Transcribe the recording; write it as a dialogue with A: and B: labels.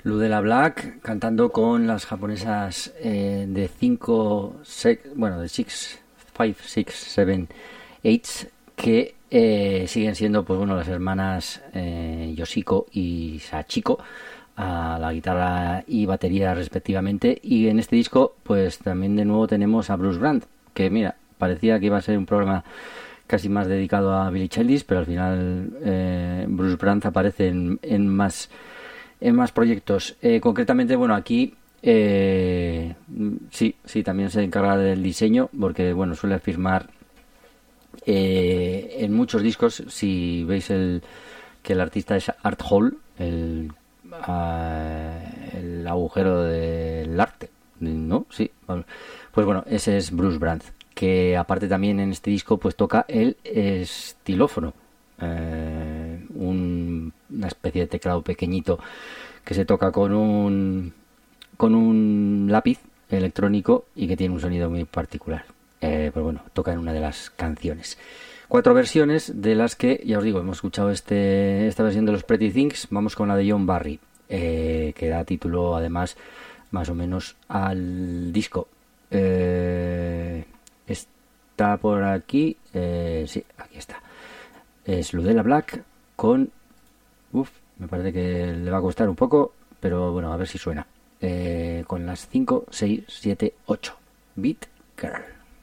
A: Ludella Black cantando con las japonesas de 5, bueno, de 6, 5, 6, 7, 8, que siguen siendo, pues bueno, las hermanas Yoshiko y Sachiko a la guitarra y batería respectivamente. Y en este disco, pues también de nuevo tenemos a Bruce Brand, que mira, parecía que iba a ser un programa casi más dedicado a Billy Childish, pero al final Bruce Brand aparece en más proyectos. Concretamente, bueno, aquí sí, también se encarga del diseño, porque bueno, suele firmar en muchos discos. Si veis que el artista es Art Hall, el agujero del arte, ¿no? Sí, pues bueno, ese es Bruce Brand, que aparte también en este disco pues toca el estilófono, una especie de teclado pequeñito que se toca con un lápiz electrónico y que tiene un sonido muy particular. Pues bueno, toca en una de las canciones. 4 versiones, de las que, ya os digo, hemos escuchado esta versión de los Pretty Things. Vamos con la de John Barry, que da título además más o menos al disco. Está por aquí, sí, aquí está. Es Ludella Black con... me parece que le va a costar un poco, pero bueno, a ver si suena. Con las 5, 6, 7, 8. Beat Girl.